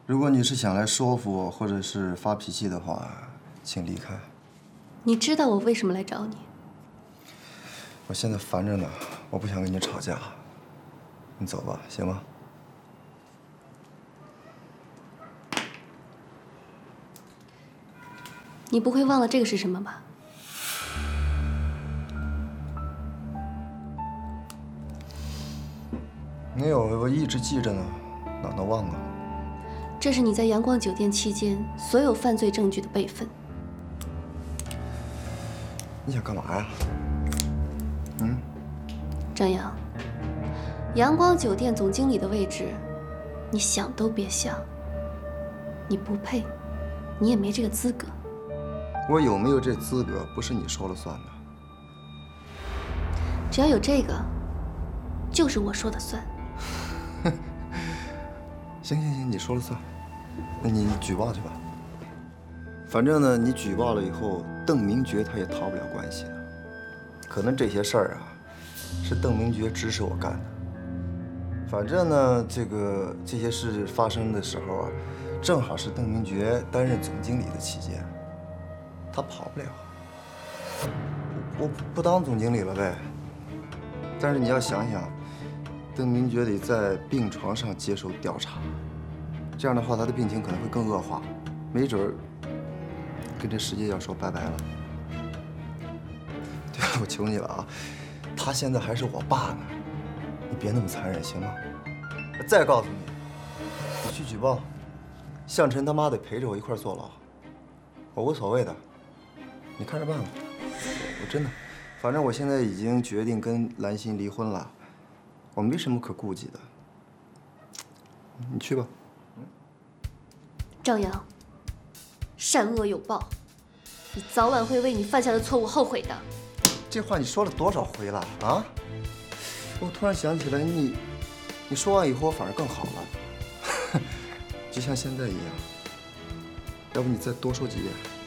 如果你是想来说服我，或者是发脾气的话，请离开。 你知道我为什么来找你？ 我现在烦着呢，我不想跟你吵架。你走吧，行吗？ 你不会忘了这个是什么吧？ 没有，我一直记着呢，哪能忘啊？ 这是你在阳光酒店期间所有犯罪证据的备份。 你想干嘛呀？ 张扬，阳光酒店总经理的位置，你想都别想。你不配，你也没这个资格。 我有没有这资格，不是你说了算的。 只要有这个，就是我说的算。 行，你说了算。那你举报去吧。反正呢，你举报了以后，邓明觉他也逃不了关系的。可能这些事儿啊，是邓明觉指使我干的。反正呢，这些事发生的时候啊，正好是邓明觉担任总经理的期间，他跑不了。我不当总经理了呗。但是你要想想，邓明觉得在病床上接受调查，这样的话他的病情可能会更恶化，没准儿跟这世界要说拜拜了。对了，我求你了啊，他现在还是我爸呢，你别那么残忍行吗？再告诉你，你去举报，向晨他妈得陪着我一块坐牢，我无所谓的，你看着办吧。我真的，反正我现在已经决定跟兰心离婚了，我没什么可顾忌的。你去吧。 张扬，善恶有报，你早晚会为你犯下的错误后悔的。 这话你说了多少回了啊？我突然想起来，你说完以后，我反而更好了，就像现在一样。要不你再多说几遍？